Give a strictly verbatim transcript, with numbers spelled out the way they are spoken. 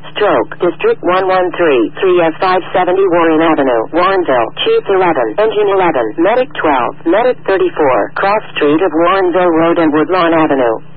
Stroke, District one one three, three F five seventy Warren Avenue, Warrenville, Chief eleven, Engine eleven, Medic twelve, Medic thirty-four, Cross Street of Warrenville Road and Woodlawn Avenue.